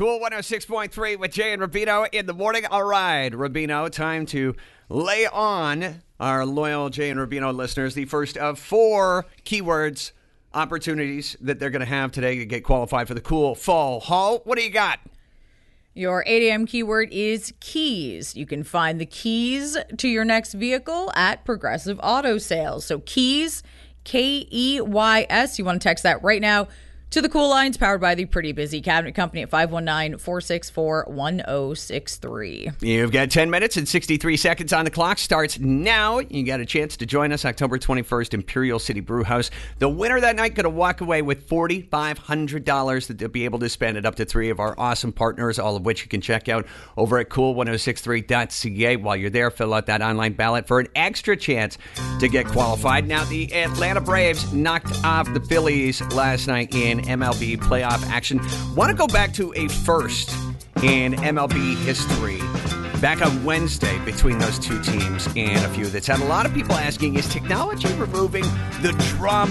Cool 106.3 with Jay and Rubino in the morning. All right, Rubino, time to lay on our loyal Jay and Rubino listeners the first of 4 keywords opportunities that they're going to have today to get qualified for the Cool Fall Haul. What do you got? Your 8 a.m. keyword is keys. You can find the keys to your next vehicle at Progressive Auto Sales. So keys, Keys. You want to text that right now to the Cool Lines, powered by the Pretty Busy Cabinet Company at 519-464-1063. You've got 10 minutes and 63 seconds on the clock. Starts now. You got a chance to join us October 21st, Imperial City Brew House. The winner that night going to walk away with $4,500 that they'll be able to spend at up to 3 of our awesome partners, all of which you can check out over at cool1063.ca. While you're there, fill out that online ballot for an extra chance to get qualified. Now, the Atlanta Braves knocked off the Phillies last night in MLB playoff action. Want to go back to a first in MLB history back on Wednesday between those two teams and a few that's had a lot of people asking, is technology removing the drama